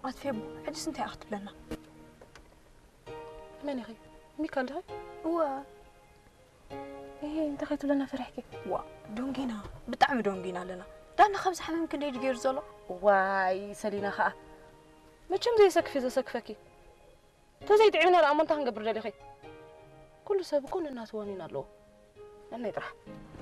أطفيبو حدث أنت أخت لنا من يخي ميكال هاي هو إيه أنت خيت لنا فرحكي وا دونجينا بتعمل دونجينا لنا دانا خمس حمام كن يجي يرزله واي سلينا خا ما كم زي سقفي زي سقفكي تزيد عيننا الأمان تهنجبر لي خي كل سبب كون الناس وانين الله أنا يطرح